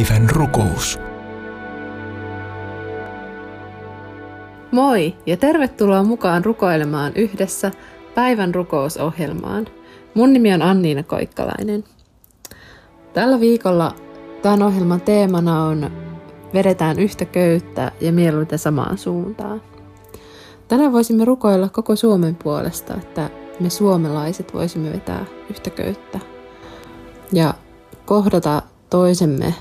Päivän rukous. Moi ja tervetuloa mukaan rukoilemaan yhdessä päivän rukousohjelmaan. Mun nimi on Anniina Koikkalainen. Tällä viikolla tämän ohjelman teemana on vedetään yhtä köyttä ja mieluiten samaan suuntaan. Tänään voisimme rukoilla koko Suomen puolesta, että me suomalaiset voisimme vetää yhtä köyttä ja kohdata toisemme